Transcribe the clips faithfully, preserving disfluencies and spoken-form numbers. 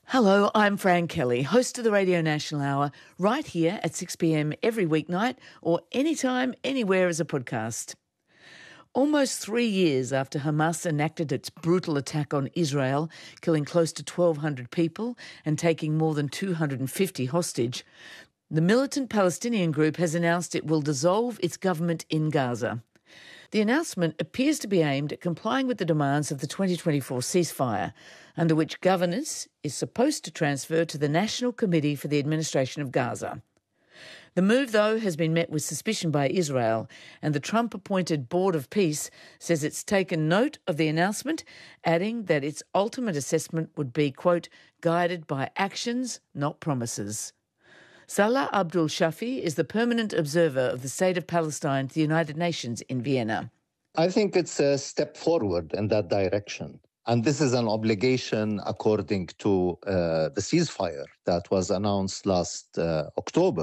Hello, I'm Fran Kelly, host of the Radio National Hour, right here at six p m every weeknight or anytime, anywhere as a podcast. Almost three years after Hamas enacted its brutal attack on Israel, killing close to twelve hundred people and taking more than two hundred fifty hostage, the militant Palestinian group has announced it will dissolve its government in Gaza. The announcement appears to be aimed at complying with the demands of the twenty twenty-four ceasefire, under which governance is supposed to transfer to the National Committee for the Administration of Gaza. The move, though, has been met with suspicion by Israel, and the Trump-appointed Board of Peace says it's taken note of the announcement, adding that its ultimate assessment would be, quote, guided by actions, not promises. Salah Abdul Shafi is the permanent observer of the State of Palestine to the United Nations in Vienna. I think it's a step forward in that direction. And this is an obligation according to uh, the ceasefire that was announced last uh, October.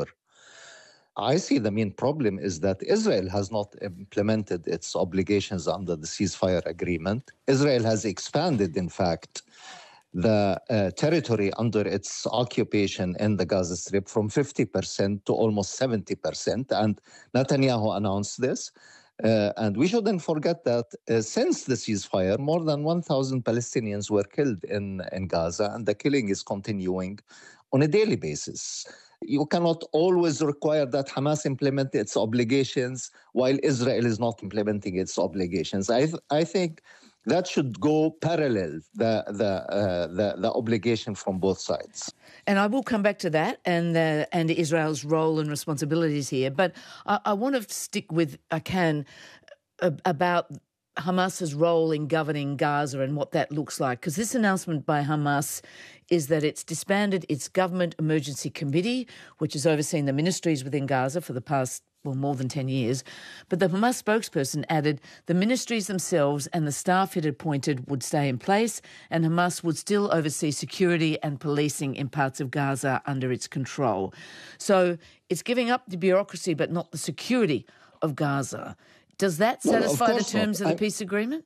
I see the main problem is that Israel has not implemented its obligations under the ceasefire agreement. Israel has expanded, in fact, the uh, territory under its occupation in the Gaza Strip from fifty percent to almost seventy percent. And Netanyahu announced this. Uh, and we shouldn't forget that uh, since the ceasefire, more than one thousand Palestinians were killed in, in Gaza, and the killing is continuing on a daily basis. You cannot always require that Hamas implement its obligations while Israel is not implementing its obligations. I, th- I think that should go parallel, the the, uh, the the obligation from both sides. And I will come back to that and uh, and Israel's role and responsibilities here. But I, I want to stick with, I can, uh, about Hamas's role in governing Gaza and what that looks like. Because this announcement by Hamas is that it's disbanded its Government Emergency Committee, which has overseen the ministries within Gaza for the past well, more than ten years. But the Hamas spokesperson added the ministries themselves and the staff it appointed would stay in place, and Hamas would still oversee security and policing in parts of Gaza under its control. So it's giving up the bureaucracy but not the security of Gaza. Does that satisfy well, the terms not. of the I, peace agreement?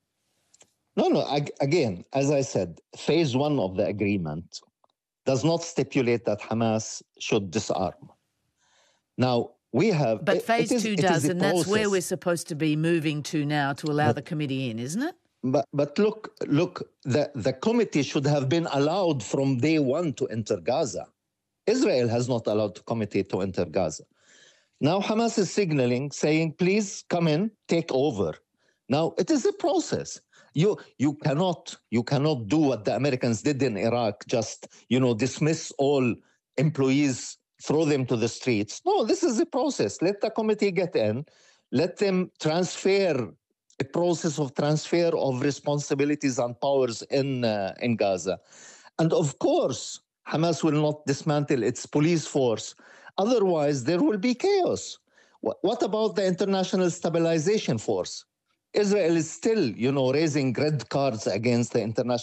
No, no. I, again, as I said, phase one of the agreement does not stipulate that Hamas should disarm. Now, we have... But it, phase it is, two it does, and process. that's where we're supposed to be moving to now to allow but, the committee in, isn't it? But but look, look, the, the committee should have been allowed from day one to enter Gaza. Israel has not allowed the committee to enter Gaza. Now Hamas is signaling, saying, please come in, take over. Now, it is a process. You you cannot you cannot do what the Americans did in Iraq, just, you know, dismiss all employees, throw them to the streets. No, this is a process. Let the committee get in. Let them transfer, a process of transfer of responsibilities and powers in uh, in Gaza. And of course, Hamas will not dismantle its police force. Otherwise, there will be chaos. What about the International Stabilization Force? Israel is still, you know, raising red cards against the International